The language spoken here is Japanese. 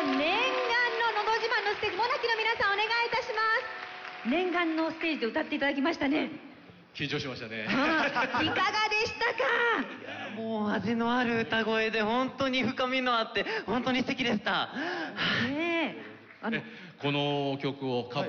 念願の「のど自慢」のステージ、モナキの皆さんお願いいたします。念願のステージで歌っていただきましたね。 緊張しましたね。 いかがでしたか？ もう味のある歌声で本当に深みのあって本当に素敵でした。 ねえ、 この曲をカバー